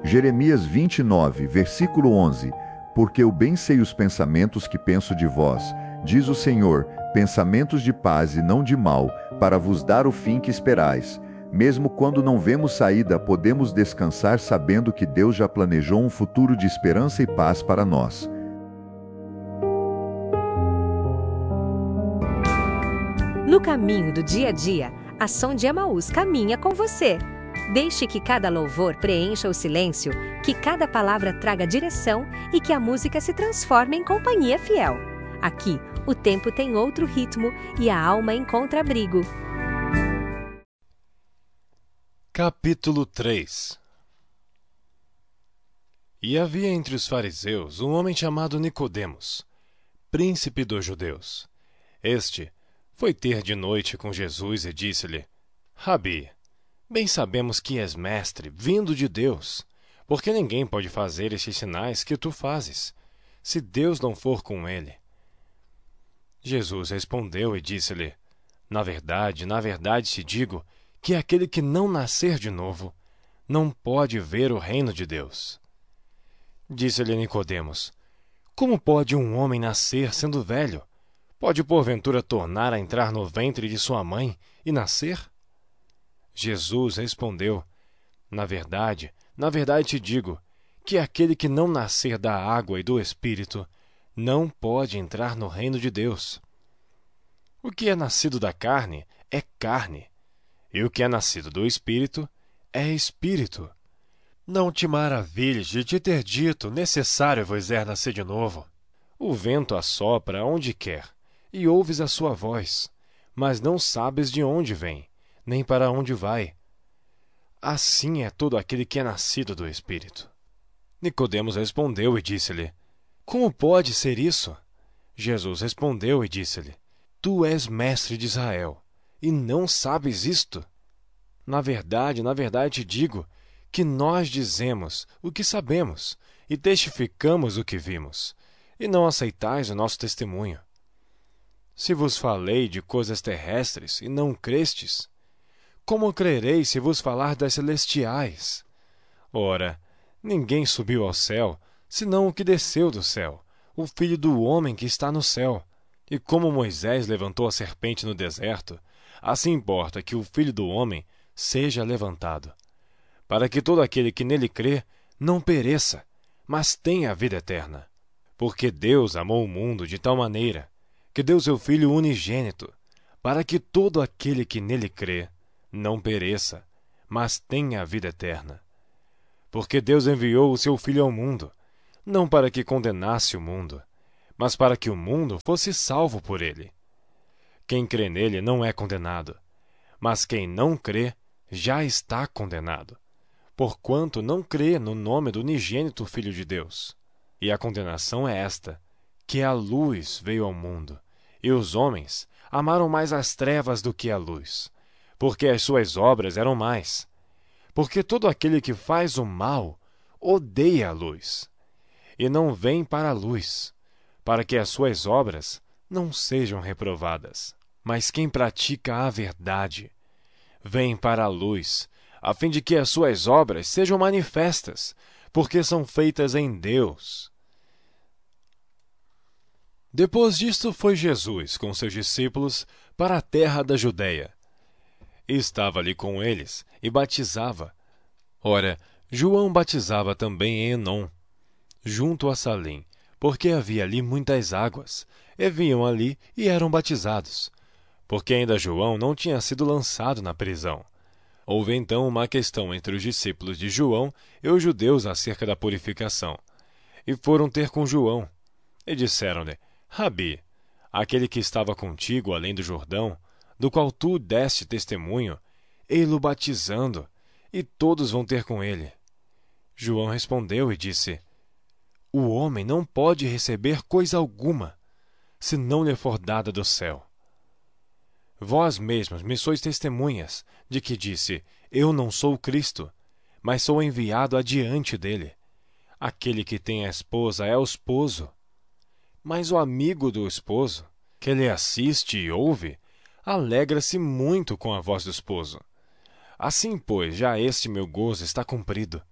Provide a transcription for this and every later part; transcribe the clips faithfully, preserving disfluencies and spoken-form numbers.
Jeremias vinte e nove, versículo onze. Porque eu bem sei os pensamentos que penso de vós, diz o Senhor, pensamentos de paz e não de mal, para vos dar o fim que esperais. Mesmo quando não vemos saída, podemos descansar sabendo que Deus já planejou um futuro de esperança e paz para nós. No caminho do dia a dia, a Som de Emaús caminha com você. Deixe que cada louvor preencha o silêncio, que cada palavra traga direção e que a música se transforme em companhia fiel. Aqui, o tempo tem outro ritmo e a alma encontra abrigo. Capítulo três. E havia entre os fariseus um homem chamado Nicodemos, príncipe dos judeus. Este foi ter de noite com Jesus e disse-lhe: Rabi, bem sabemos que és mestre, vindo de Deus, porque ninguém pode fazer estes sinais que tu fazes, se Deus não for com ele. Jesus respondeu e disse-lhe: Na verdade, na verdade te digo, que aquele que não nascer de novo, não pode ver o reino de Deus. Disse-lhe Nicodemos: Como pode um homem nascer sendo velho? Pode porventura tornar a entrar no ventre de sua mãe e nascer? Jesus respondeu: Na verdade, na verdade te digo, que aquele que não nascer da água e do Espírito, não pode entrar no reino de Deus. O que é nascido da carne é carne, e o que é nascido do Espírito é Espírito. Não te maravilhes de te ter dito, necessário vos é nascer de novo. O vento assopra onde quer, e ouves a sua voz, mas não sabes de onde vem, nem para onde vai. Assim é todo aquele que é nascido do Espírito. Nicodemos respondeu e disse-lhe: Como pode ser isso? Jesus respondeu e disse-lhe: Tu és mestre de Israel, e não sabes isto? Na verdade, na verdade te digo, que nós dizemos o que sabemos, e testificamos o que vimos, e não aceitais o nosso testemunho. Se vos falei de coisas terrestres e não crestes, como crereis se vos falar das celestiais? Ora, ninguém subiu ao céu, senão o que desceu do céu, o Filho do homem que está no céu. E como Moisés levantou a serpente no deserto, assim importa que o Filho do homem seja levantado, para que todo aquele que nele crê não pereça, mas tenha a vida eterna. Porque Deus amou o mundo de tal maneira que deu seu Filho unigênito, para que todo aquele que nele crê não pereça, mas tenha a vida eterna. Porque Deus enviou o seu Filho ao mundo, não para que condenasse o mundo, mas para que o mundo fosse salvo por ele. Quem crê nele não é condenado, mas quem não crê já está condenado, porquanto não crê no nome do unigênito Filho de Deus. E a condenação é esta, que a luz veio ao mundo, e os homens amaram mais as trevas do que a luz, porque as suas obras eram más. Porque todo aquele que faz o mal odeia a luz, e não vem para a luz, para que as suas obras não sejam reprovadas. Mas quem pratica a verdade vem para a luz, a fim de que as suas obras sejam manifestas, porque são feitas em Deus. Depois disto foi Jesus com seus discípulos para a terra da Judeia. E estava ali com eles, e batizava. Ora, João batizava também em Enom, junto a Salim, porque havia ali muitas águas, e vinham ali e eram batizados, porque ainda João não tinha sido lançado na prisão. Houve então uma questão entre os discípulos de João e os judeus acerca da purificação. E foram ter com João, e disseram-lhe: Rabi, aquele que estava contigo além do Jordão, do qual tu deste testemunho, ei-lo batizando, e todos vão ter com ele. João respondeu e disse: O homem não pode receber coisa alguma, se não lhe for dada do céu. Vós mesmos me sois testemunhas de que disse: Eu não sou o Cristo, mas sou enviado adiante dele. Aquele que tem a esposa é o esposo. Mas o amigo do esposo, que lhe assiste e ouve, alegra-se muito com a voz do esposo. Assim, pois, já este meu gozo está cumprido.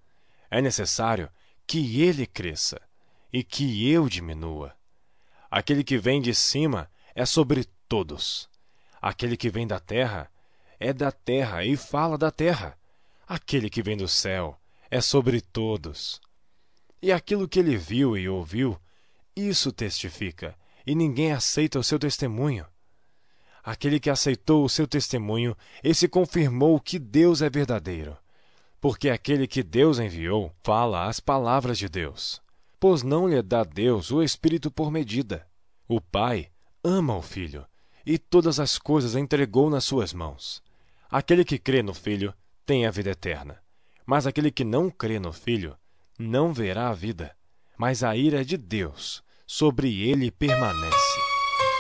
É necessário que ele cresça e que eu diminua. Aquele que vem de cima é sobre todos. Aquele que vem da terra é da terra e fala da terra. Aquele que vem do céu é sobre todos. E aquilo que ele viu e ouviu, isso testifica, e ninguém aceita o seu testemunho. Aquele que aceitou o seu testemunho, esse confirmou que Deus é verdadeiro. Porque aquele que Deus enviou fala as palavras de Deus. Pois não lhe dá Deus o Espírito por medida. O Pai ama o Filho, e todas as coisas entregou nas suas mãos. Aquele que crê no Filho tem a vida eterna. Mas aquele que não crê no Filho não verá a vida, mas a ira de Deus sobre ele permanece.